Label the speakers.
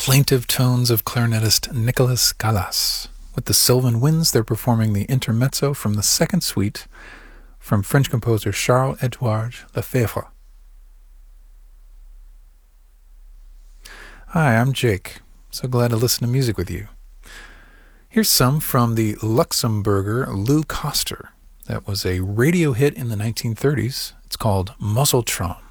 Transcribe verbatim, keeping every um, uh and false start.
Speaker 1: plaintive tones of clarinetist Nicolas Callas. With the Sylvan Winds, they're performing the intermezzo from the second suite from French composer Charles-Édouard Lefebvre. Hi, I'm Jake. So glad to listen to music with you. Here's some from the Luxembourger Lou Koster. That was a radio hit in the nineteen thirties. It's called Muzzletron.